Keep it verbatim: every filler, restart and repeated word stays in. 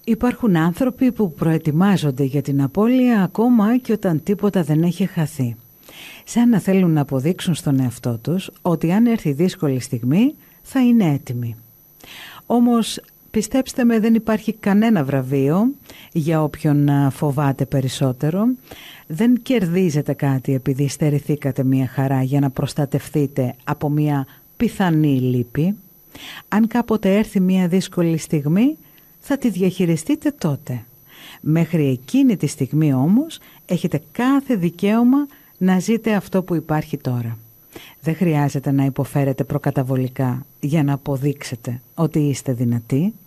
Υπάρχουν άνθρωποι που προετοιμάζονται για την απώλεια ακόμα και όταν τίποτα δεν έχει χαθεί. Σαν να θέλουν να αποδείξουν στον εαυτό τους ότι αν έρθει δύσκολη στιγμή θα είναι έτοιμοι. Όμως πιστέψτε με, δεν υπάρχει κανένα βραβείο για όποιον φοβάται περισσότερο. Δεν κερδίζετε κάτι επειδή στερηθήκατε μια χαρά για να προστατευτείτε από μια πιθανή λύπη. Αν κάποτε έρθει μια δύσκολη στιγμή, θα τη διαχειριστείτε τότε. Μέχρι εκείνη τη στιγμή όμως έχετε κάθε δικαίωμα να ζείτε αυτό που υπάρχει τώρα. Δεν χρειάζεται να υποφέρετε προκαταβολικά για να αποδείξετε ότι είστε δυνατοί.